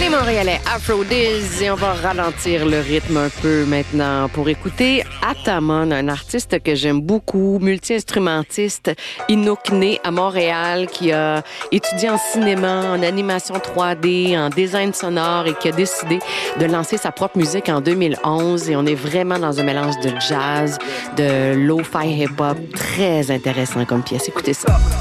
Les Montréalais Afro-Diz, et on va ralentir le rythme un peu maintenant pour écouter Atamon, un artiste que j'aime beaucoup, multi-instrumentiste, Inukné à Montréal, qui a étudié en cinéma, en animation 3D, en design sonore et qui a décidé de lancer sa propre musique en 2011. Et on est vraiment dans un mélange de jazz, de lo-fi hip-hop, très intéressant comme pièce. Écoutez ça.